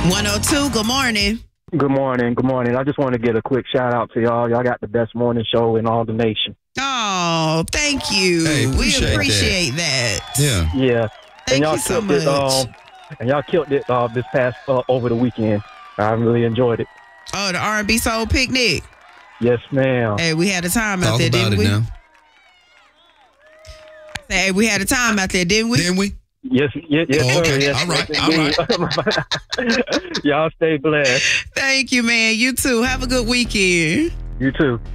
102, good morning. Good morning. Good morning. I just want to get a quick shout out to y'all. Y'all got the best morning show in all the nation. Oh, thank you. Hey, we appreciate that. Yeah. Yeah. Thank y'all you so killed it, much. and y'all killed it this past over the weekend. I really enjoyed it. Oh, the R&B Soul Picnic. Yes, ma'am. Hey, we had a time out Talk there, about didn't it we? now. Hey, we had a time out there, didn't we? Didn't we? Yes, yes, Oh, sir. okay. Yes, All right. yes, indeed. Y'all stay blessed. Thank you, man. You too. Have a good weekend. You too.